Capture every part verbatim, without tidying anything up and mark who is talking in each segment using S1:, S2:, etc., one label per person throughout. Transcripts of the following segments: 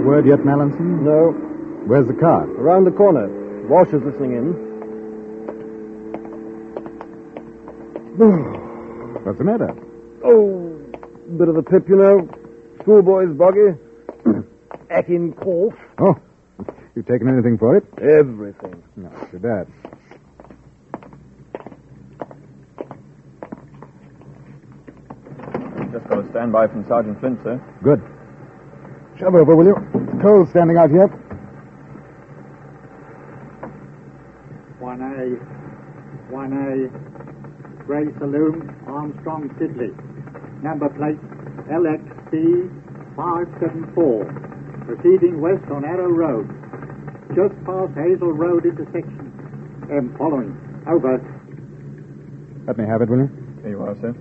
S1: word yet, Mallinson?
S2: No.
S1: Where's the car?
S2: Around the corner. Walsh is listening in.
S1: What's the matter?
S2: Oh, bit of a pip, you know. Schoolboy's boggy. Acting cough.
S1: Oh, you taken anything for it?
S2: Everything.
S1: No, too bad.
S3: Just got a standby from Sergeant Flint, sir.
S1: Good. Shove over, will you? Cole's standing out here.
S4: one A. one A. Grey Saloon, Armstrong, Sidley. Number plate L X B five seven four. Proceeding west on Arrow Road. Just past Hazel Road intersection. Am following. Over.
S1: Let me have it, will you?
S3: Here you are, sir.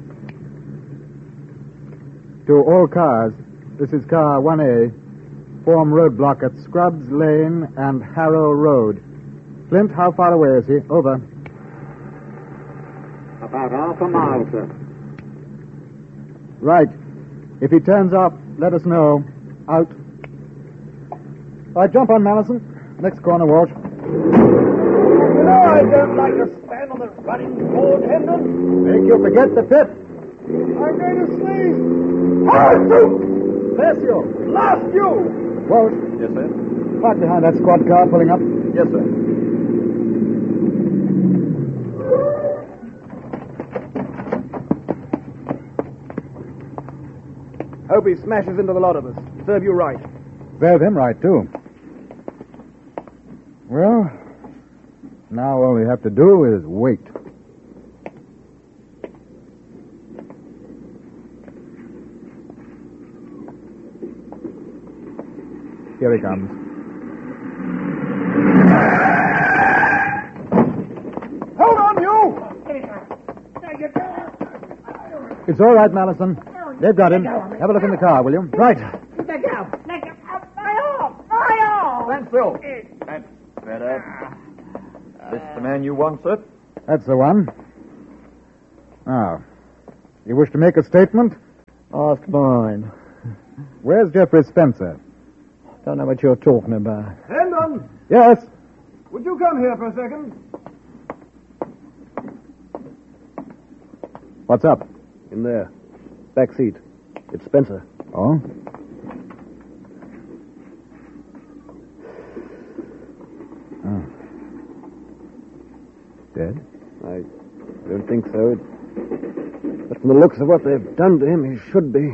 S1: To all cars, this is car one A. Form roadblock at Scrubs Lane and Harrow Road. Flint, how far away is he? Over.
S4: About half a mile, sir.
S1: Right. If he turns up, let us know. Out. All right, jump on, Mallison. Next corner, Walsh.
S2: You know I don't like to stand on the running board, Hendon.
S1: Make you forget the pit.
S2: I'm going to sneeze. Hard
S1: Bless you.
S2: Blast you!
S1: Walsh,
S3: Yes, sir.
S1: park behind that squad car pulling up.
S3: Yes, sir.
S2: Hope he smashes into the lot of us. Serve you right.
S1: Serve him right, too. Well, now all we have to do is wait. Here he comes.
S2: Hold on, you!
S1: It's all right, Mallison. They've got him. Have a look in the car, will you? Right.
S5: Let go. Let go. My arm. My arm.
S3: Stand still. That's better. This the man you want, sir?
S1: That's the one. Now, you wish to make a statement?
S2: Ask mine.
S1: Where's Jeffrey Spencer?
S2: Don't know what you're talking about. Hendon,
S1: Yes.
S2: would you come here for a second?
S1: What's up?
S2: In there. Back seat. It's Spencer.
S1: Oh? Oh. Dead?
S2: I don't think so. But from the looks of what they've done to him, he should be.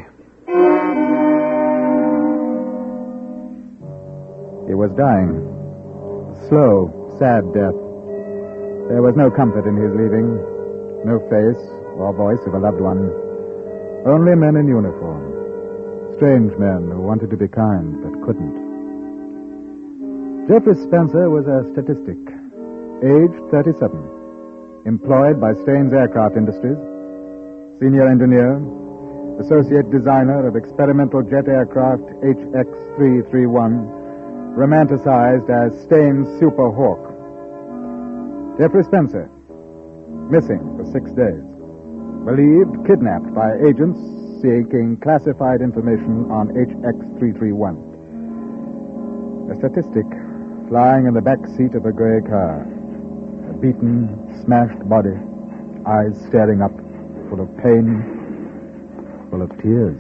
S1: He was dying. Slow, sad death. There was no comfort in his leaving. No face or voice of a loved one. Only men in uniform. Strange men who wanted to be kind but couldn't. Jeffrey Spencer was a statistic. Age thirty-seven. Employed by Staines Aircraft Industries. Senior engineer. Associate designer of experimental jet aircraft H X three thirty-one. Romanticized as Staines Super Hawk. Jeffrey Spencer. Missing for six days. Believed kidnapped by agents seeking classified information on H X three thirty-one. A statistic flying in the back seat of a gray car. A beaten, smashed body, eyes staring up, full of pain, full of tears.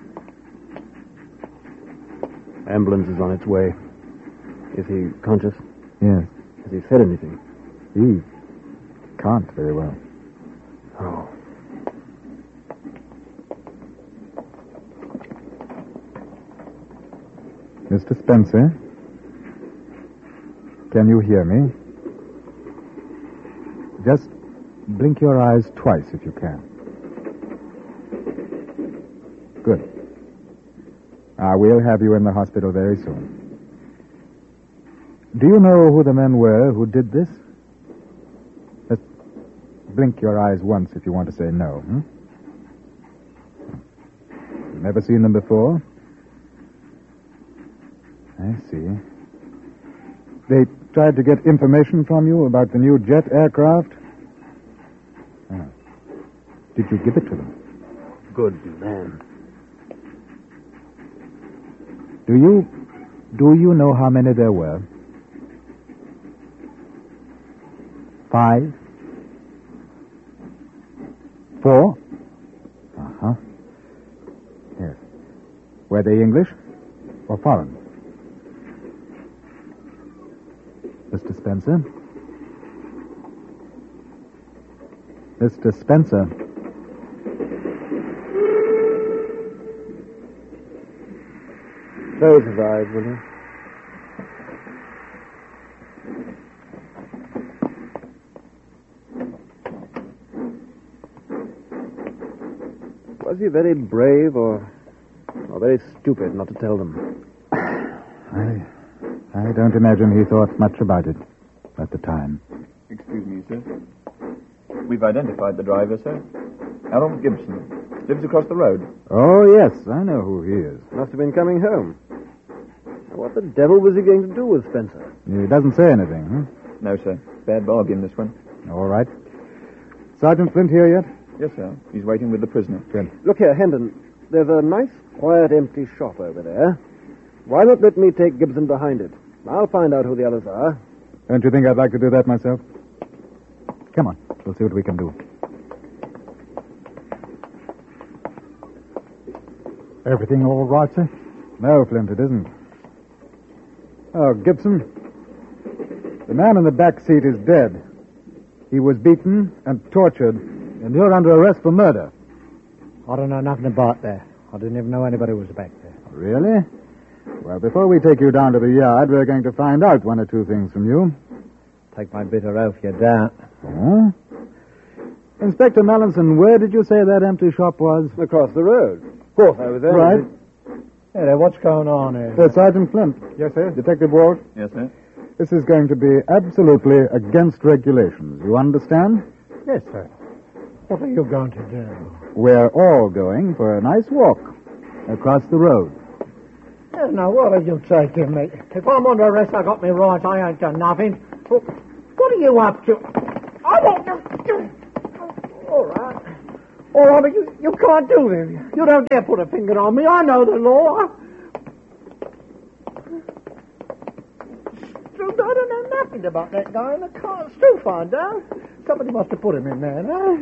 S2: Ambulance is on its way. Is he conscious?
S1: Yes,
S2: Has he said anything?
S1: he can't very well.
S2: Oh.
S1: Mister Spencer, can you hear me? Just blink your eyes twice if you can. Good. I will have you in the hospital very soon. Do you know who the men were who did this? Just blink your eyes once if you want to say no. Hmm? Never seen them before? I see. They tried to get information from you about the new jet aircraft? Ah. Did you give it to them?
S2: Good man.
S1: Do you Do you know how many there were? Five? Four? Uh-huh. Yes. Were they English or foreign? Mister Spencer? Mister Spencer?
S2: Close his eyes, will you? Was he very brave or, or very stupid not to tell them?
S1: I, I don't imagine he thought much about it at the time.
S3: Excuse me, sir. We've identified the driver, sir. Harold Gibson. Lives across the road.
S1: Oh, yes, I know who he is.
S2: Must have been coming home. What the devil was he going to do with Spencer?
S1: He doesn't say anything, huh?
S3: No, sir. Bad bargain, this one.
S1: All right. Sergeant Flint here yet?
S3: Yes, sir. He's waiting with the prisoner.
S1: Good.
S2: Look here, Hendon. There's a nice, quiet, empty shop over there. Why not let me take Gibson behind it? I'll find out who the others are.
S1: Don't you think I'd like to do that myself? Come on. We'll see what we can do.
S4: Everything all right, sir?
S1: No, Flint, it isn't. Oh, Gibson. The man in the back seat is dead. He was beaten and tortured, and you're under arrest for murder.
S4: I don't know nothing about that. I didn't even know anybody was back there.
S1: Really? Well, before we take you down to the yard, we're going to find out one or two things from you.
S4: Take my bitter oath you don't.
S1: Oh? Inspector Mallinson, where did you say that empty shop was?
S2: Across the road. Of course, I was there.
S1: Right.
S4: Hey there, what's going on here?
S1: Uh, Sergeant Flint.
S4: Yes, sir?
S1: Detective Walt.
S3: Yes, sir.
S1: This is going to be absolutely against regulations. You understand?
S4: Yes, sir. What are you going to do?
S1: We're all going for a nice walk across the road.
S4: Yeah, now, what are you taking me? If I'm under arrest, I got me right. I ain't done nothing. What what are you up to? I won't do... All right. All right, but you, you can't do this. You don't dare put a finger on me. I know the law. Stu, I don't know nothing about that guy in the car. Stu found out. Somebody must have put him in there, no?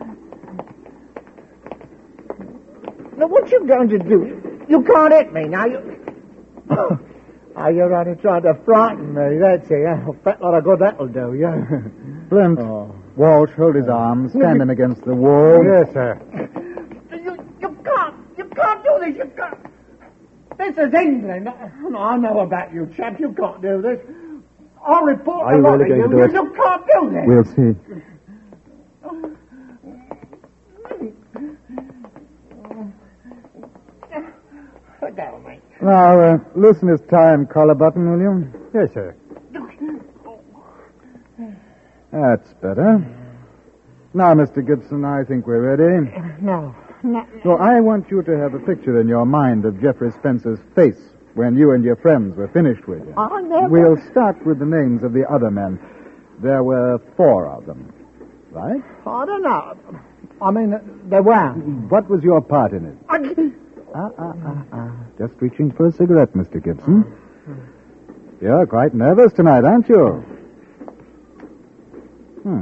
S4: Now, what you going to do? You can't hit me, now. You... oh, you're only trying to frighten me, that's it. A fat lot of good that'll do, yeah.
S1: Flint,
S4: Oh.
S1: Walsh, hold his arm. Stand him against the wall.
S4: Yes, sir.
S5: You, you can't. You can't do this. You can't. This is England.
S4: I know about you, chap. You can't do this. I'll report
S1: Are you
S4: the lot
S1: really
S4: of
S1: going
S4: you.
S1: to do it?
S4: You can't do this.
S1: We'll see.
S4: Go, mate.
S1: Now, uh, loosen his tie and collar button, will you?
S4: Yes, sir.
S1: That's better. Now, Mister Gibson, I think we're ready.
S4: No, no.
S1: So I want you to have a picture in your mind of Jeffrey Spencer's face when you and your friends were finished with him.
S4: I never...
S1: We'll start with the names of the other men. There were four of them, right?
S4: I don't know. I mean, there were.
S1: What was your part in it?
S4: I...
S1: Ah, ah, ah, ah. Just reaching for a cigarette, Mister Gibson. You're quite nervous tonight, aren't you? Hmm.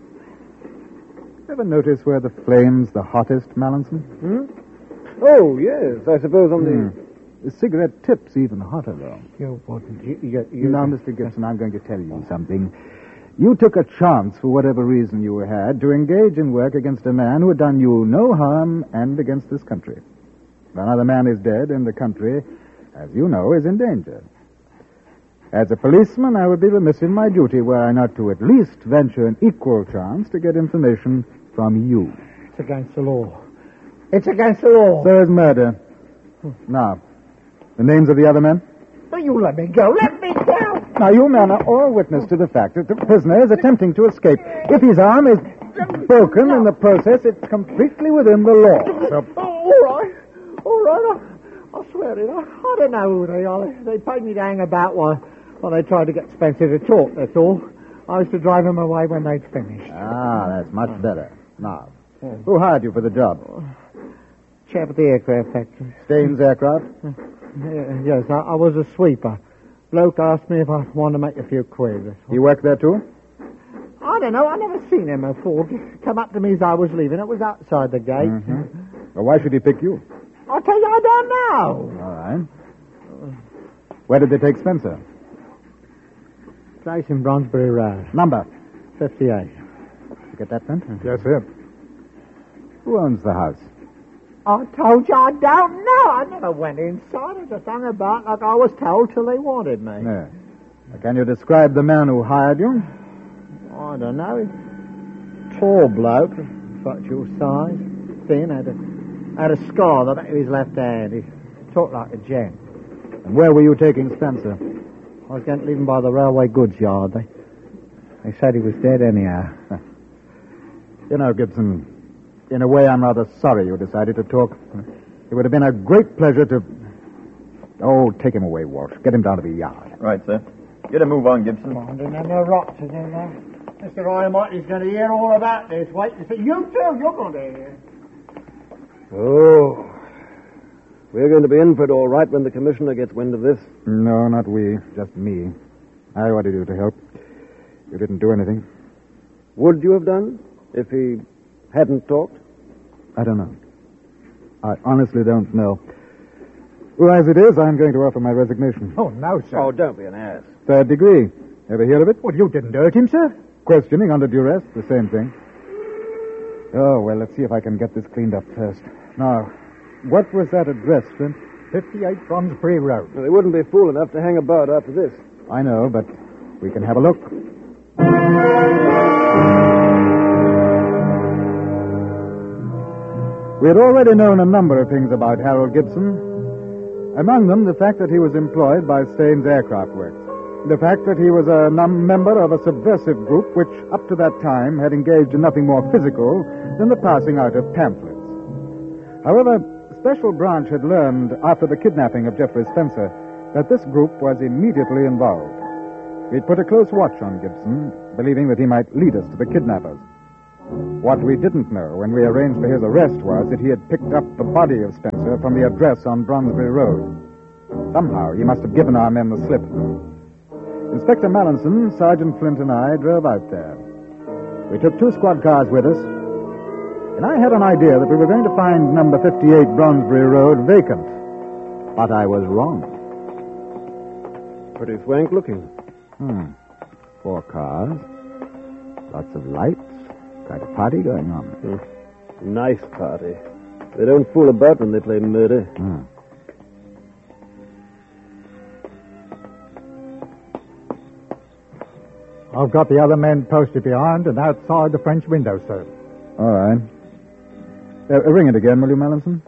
S1: Ever notice where the flame's the hottest, Mallinson?
S2: Hmm? Oh, yes. I suppose on the...
S1: Hmm. The cigarette tip's even hotter, though.
S4: You wouldn't. You, you, you...
S1: Now, Mister Gibson, I'm going to tell you something. You took a chance, for whatever reason you had, to engage in work against a man who had done you no harm and against this country. Another man is dead, and the country, as you know, is in danger. As a policeman, I would be remiss in my duty were I not to at least venture an equal chance to get information from you.
S4: It's against the law. It's against the law.
S1: So is murder. Now, the names of the other men?
S4: Will you let me go? Let me go!
S1: Now, you men are all witness to the fact that the prisoner is attempting to escape. If his arm is broken in the process, it's completely within the law. So,
S4: Oh, all right. All right. I, I swear it. I, I don't know who they are. They paid me to hang about while, while they tried to get Spencer to talk, that's all. I used to drive them away when they'd finished.
S1: ah, that's much better. Now, who hired you for the job?
S4: Chap at the aircraft factory.
S1: Staines Aircraft?
S4: Yeah, yes, I, I was a sweeper. Bloke asked me if I wanted to make a few quid.
S1: You work there too?
S4: I don't know. I never seen him before. Come up to me as I was leaving. It was outside the gate.
S1: Mm-hmm. Well, why should he pick you?
S4: I'll tell you, I don't know.
S1: All right. Where did they take Spencer?
S4: Place in Bronsbury Road.
S1: Number?
S4: fifty-eight.
S1: You get that, Flint?
S4: Yes, sir.
S1: Who owns the house?
S4: I told you I don't know. I never went inside. I just hung about like I was told till they wanted me.
S1: Yeah. Can you describe the man who hired you?
S4: I don't know. Tall bloke, factual size, thin, had a, had a scar on the back of his left hand. He talked like a gent.
S1: And where were you taking Spencer?
S4: I was going to leave him by the railway goods yard. They, they said he was dead anyhow.
S1: You know, Gibson, in a way I'm rather sorry you decided to talk. It would have been a great pleasure to... Oh, take him away, Walsh. Get him down to the yard.
S3: Right, sir. Get a move on, Gibson.
S4: Come on, didn't have no rocks in there. Mister Roymont is going to hear all about this. Wait and see. You too, you're going to hear.
S2: Oh. We're going to be in for it all right when the commissioner gets wind of this.
S1: No, not we. Just me. I wanted you to help. You didn't do anything.
S2: Would you have done if he hadn't talked?
S1: I don't know. I honestly don't know. Well, as it is, I'm going to offer my resignation.
S4: Oh, no, sir.
S2: Oh, don't be an ass.
S1: Third degree. Ever hear of it?
S4: Well, you didn't hurt him, sir.
S1: Questioning under duress, the same thing. Oh, well, let's see if I can get this cleaned up first. Now, what was that address, Flint?
S4: fifty-eight Bronsbury Road.
S2: Well, they wouldn't be fool enough to hang about after this.
S1: I know, but we can have a look. We had already known a number of things about Harold Gibson. Among them, the fact that he was employed by Staines Aircraft Works. The fact that he was a num- member of a subversive group which, up to that time, had engaged in nothing more physical than the passing out of pamphlets. However, Special Branch had learned, after the kidnapping of Jeffrey Spencer, that this group was immediately involved. We'd put a close watch on Gibson, believing that he might lead us to the kidnappers. What we didn't know when we arranged for his arrest was that he had picked up the body of Spencer from the address on Bronsbury Road. Somehow, he must have given our men the slip. Inspector Mallinson, Sergeant Flint, and I drove out there. We took two squad cars with us, and I had an idea that we were going to find number fifty-eight Bronsbury Road vacant. But I was wrong.
S2: Pretty swank looking.
S1: Hmm. Four cars, lots of lights, quite a party going on.
S2: Hmm. Nice party. They don't fool about when they play murder.
S1: Hmm.
S4: I've got the other men posted behind and outside the French window, sir.
S1: All right. Uh, ring it again, will you, Mallinson?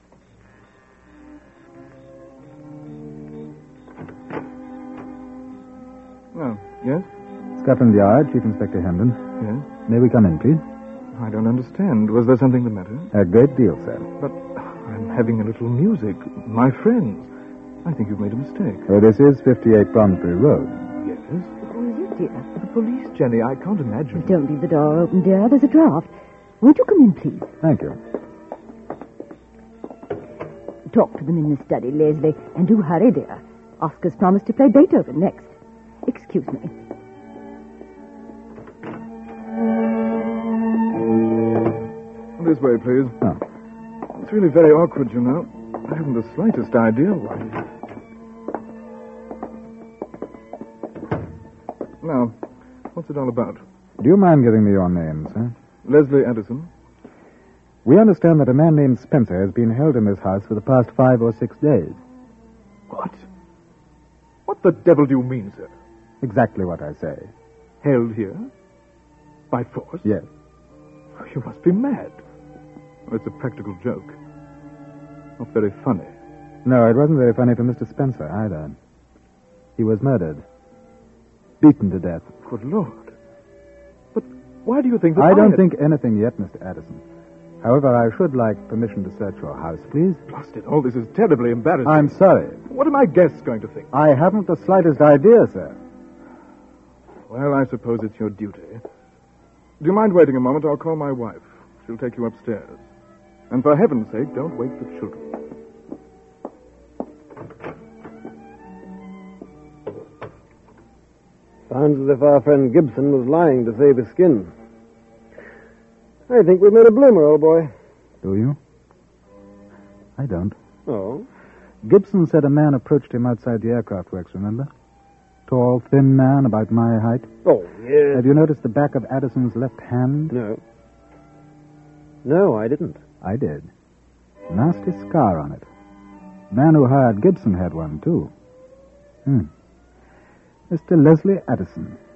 S3: Oh, yes?
S1: Scotland Yard, Chief Inspector Hendon.
S3: Yes?
S1: May we come in, please?
S3: I don't understand. Was there something the matter?
S1: A great deal, sir.
S3: But I'm having a little music. My friends. I think you've made a mistake.
S1: Oh, this is fifty-eight Bronsbury Road.
S3: Yes?
S6: Who is it, dear?
S3: The police, Jenny. I can't imagine.
S6: Don't leave the door open, dear. There's a draft. Won't you come in, please?
S1: Thank you.
S6: Talk to them in the study, Leslie. And do hurry, dear. Oscar's promised to play Beethoven next. Excuse me.
S3: This way, please.
S1: Oh.
S3: It's really very awkward, you know. I haven't the slightest idea why. Now, what's it all about?
S1: Do you mind giving me your name, sir?
S3: Leslie Addison.
S1: We understand that a man named Spencer has been held in this house for the past five or six days.
S3: What? What the devil do you mean, sir?
S1: Exactly what I say.
S3: Held here? By force?
S1: Yes.
S3: You must be mad. Oh, it's a practical joke. Not very funny.
S1: No, it wasn't very funny for Mister Spencer either. He was murdered. Beaten to death.
S3: Good Lord. But why do you think that I...
S1: I don't
S3: had...
S1: think anything yet, Mister Addison. However, I should like permission to search your house, please.
S3: Blasted, all this is terribly embarrassing.
S1: I'm sorry.
S3: What are my guests going to think?
S1: I haven't the slightest idea, sir.
S3: Well, I suppose it's your duty. Do you mind waiting a moment? I'll call my wife. She'll take you upstairs. And for heaven's sake, don't wake the children.
S2: Sounds as if our friend Gibson was lying to save his skin. I think we made a bloomer, old boy.
S1: Do you? I don't.
S2: Oh?
S1: Gibson said a man approached him outside the aircraft works, remember? Tall, thin man, about my height.
S2: Oh, yes.
S1: Have you noticed the back of Addison's left hand?
S2: No. No, I didn't.
S1: I did. Nasty scar on it. The man who hired Gibson had one, too. Hmm. Mister Leslie Addison.